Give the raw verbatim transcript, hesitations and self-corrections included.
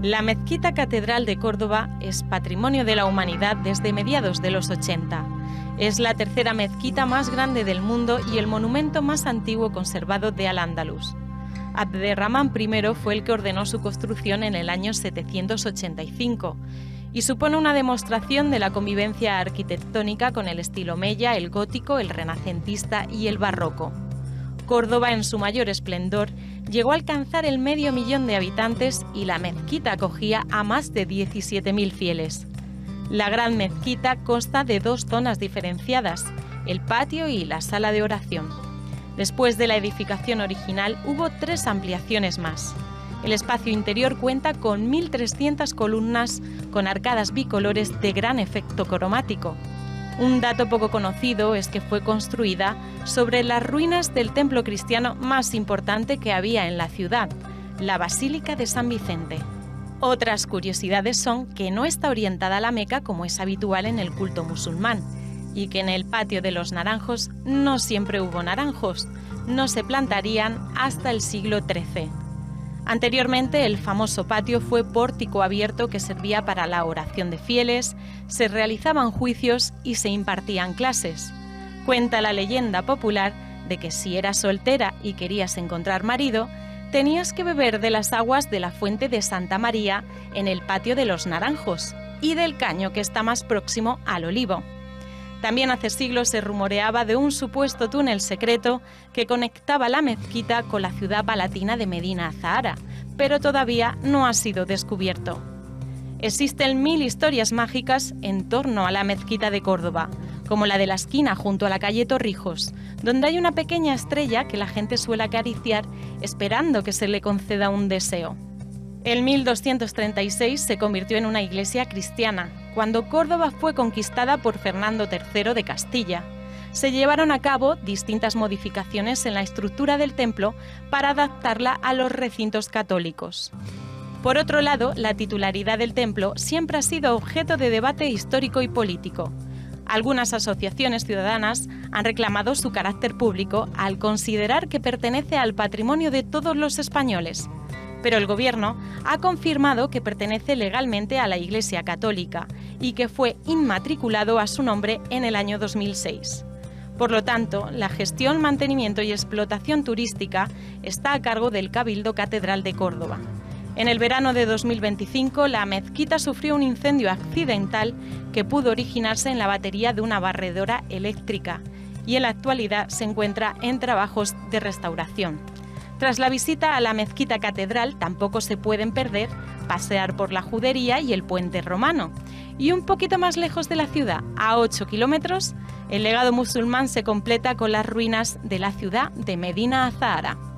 La Mezquita Catedral de Córdoba es Patrimonio de la Humanidad desde mediados de los ochenta. Es la tercera mezquita más grande del mundo y el monumento más antiguo conservado de Al-Ándalus. Abderramán primero fue el que ordenó su construcción en el año setecientos ochenta y cinco y supone una demostración de la convivencia arquitectónica con el estilo omeya, el gótico, el renacentista y el barroco. Córdoba, en su mayor esplendor, llegó a alcanzar el medio millón de habitantes y la mezquita acogía a más de diecisiete mil fieles. La gran mezquita consta de dos zonas diferenciadas, el patio y la sala de oración. Después de la edificación original hubo tres ampliaciones más. El espacio interior cuenta con mil trescientas columnas con arcadas bicolores de gran efecto cromático. Un dato poco conocido es que fue construida sobre las ruinas del templo cristiano más importante que había en la ciudad, la Basílica de San Vicente. Otras curiosidades son que no está orientada a la Meca como es habitual en el culto musulmán y que en el patio de los Naranjos no siempre hubo naranjos, no se plantarían hasta el siglo trece. Anteriormente, el famoso patio fue pórtico abierto que servía para la oración de fieles, se realizaban juicios y se impartían clases. Cuenta la leyenda popular de que si eras soltera y querías encontrar marido, tenías que beber de las aguas de la fuente de Santa María en el patio de los Naranjos y del caño que está más próximo al olivo. También hace siglos se rumoreaba de un supuesto túnel secreto que conectaba la mezquita con la ciudad palatina de Medina Azahara, pero todavía no ha sido descubierto. Existen mil historias mágicas en torno a la mezquita de Córdoba, como la de la esquina junto a la calle Torrijos, donde hay una pequeña estrella que la gente suele acariciar esperando que se le conceda un deseo. En mil doscientos treinta y seis se convirtió en una iglesia cristiana, cuando Córdoba fue conquistada por Fernando tercero de Castilla. Se llevaron a cabo distintas modificaciones en la estructura del templo para adaptarla a los recintos católicos. Por otro lado, la titularidad del templo siempre ha sido objeto de debate histórico y político. Algunas asociaciones ciudadanas han reclamado su carácter público al considerar que pertenece al patrimonio de todos los españoles. Pero el Gobierno ha confirmado que pertenece legalmente a la Iglesia Católica y que fue inmatriculado a su nombre en el año dos mil seis. Por lo tanto, la gestión, mantenimiento y explotación turística está a cargo del Cabildo Catedral de Córdoba. En el verano de dos mil veinticinco, la mezquita sufrió un incendio accidental que pudo originarse en la batería de una barredora eléctrica y en la actualidad se encuentra en trabajos de restauración. Tras la visita a la Mezquita Catedral tampoco se pueden perder pasear por la Judería y el Puente Romano. Y un poquito más lejos de la ciudad, a ocho kilómetros, el legado musulmán se completa con las ruinas de la ciudad de Medina Azahara.